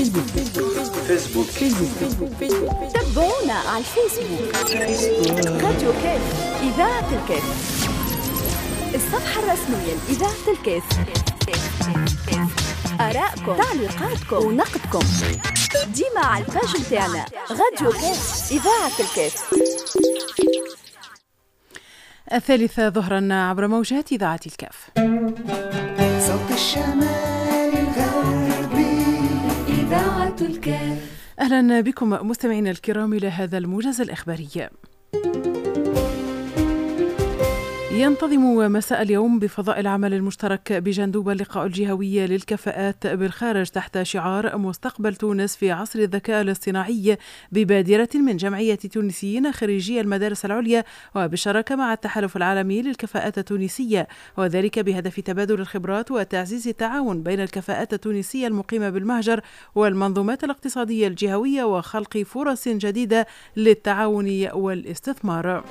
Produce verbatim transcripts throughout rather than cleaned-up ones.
فيسبوك فيسبوك فيسبوك تابعونا على الفيسبوك راديو كاف إذاعة الكاف، الصفحة الرسمية لإذاعة الكاف. آراءكم، تعليقاتكم ونقدكم ديما على الباج متاعنا راديو كاف إذاعة الكاف. الثالثة ظهرا عبر موجات إذاعة الكاف. صوت الشمال الغربي إذاعة الكاف. أهلا بكم مستمعينا الكرام إلى هذا الموجز الإخباري. ينتظم مساء اليوم بفضاء العمل المشترك بجندوبة اللقاء الجهوي للكفاءات بالخارج تحت شعار مستقبل تونس في عصر الذكاء الاصطناعي ببادرة من جمعية تونسيين خريجي المدارس العليا وبالشراكة مع التحالف العالمي للكفاءات التونسية، وذلك بهدف تبادل الخبرات وتعزيز التعاون بين الكفاءات التونسية المقيمة بالمهجر والمنظومات الاقتصادية الجهوية وخلق فرص جديدة للتعاون والاستثمار.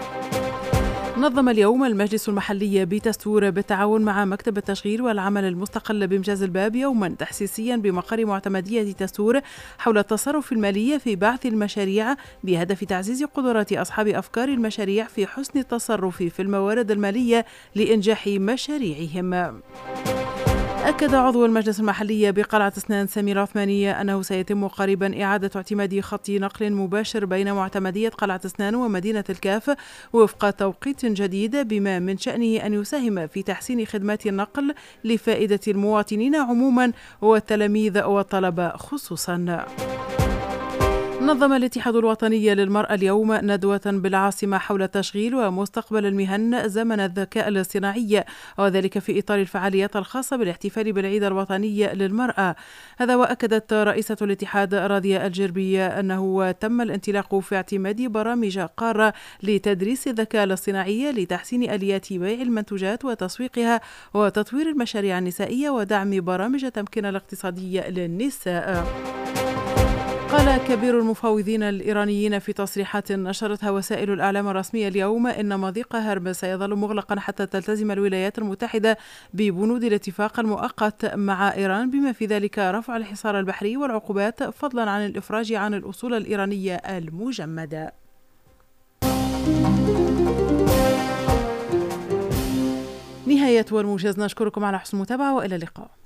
نظم اليوم المجلس المحلي بتستور بالتعاون مع مكتب التشغيل والعمل المستقل بمجاز الباب يوما تحسيسيا بمقر معتمدية تستور حول التصرف المالي في بعث المشاريع بهدف تعزيز قدرات أصحاب أفكار المشاريع في حسن التصرف في الموارد المالية لإنجاح مشاريعهم. أكد عضو المجلس المحلي بقلعة أسنان سمير عثمانية أنه سيتم قريبا إعادة اعتماد خط نقل مباشر بين معتمدية قلعة أسنان ومدينة الكاف وفق توقيت جديد، بما من شأنه أن يساهم في تحسين خدمات النقل لفائدة المواطنين عموما والتلاميذ والطلبة خصوصا. نظم الاتحاد الوطني للمرأة اليوم ندوة بالعاصمة حول تشغيل ومستقبل المهن زمن الذكاء الاصطناعي، وذلك في إطار الفعاليات الخاصة بالاحتفال بالعيد الوطني للمرأة. هذا وأكدت رئيسة الاتحاد راضية الجربية أنه تم الانطلاق في اعتماد برامج قارة لتدريس الذكاء الاصطناعي لتحسين آليات بيع المنتوجات وتسويقها وتطوير المشاريع النسائية ودعم برامج التمكين الاقتصادي للنساء. قال كبير المفاوضين الإيرانيين في تصريحات نشرتها وسائل الإعلام الرسمية اليوم إن مضيق هرمز سيظل مغلقا حتى تلتزم الولايات المتحدة ببنود الاتفاق المؤقت مع إيران، بما في ذلك رفع الحصار البحري والعقوبات فضلا عن الإفراج عن الأصول الإيرانية المجمدة. نهاية والموجز، نشكركم على حسن المتابعة وإلى اللقاء.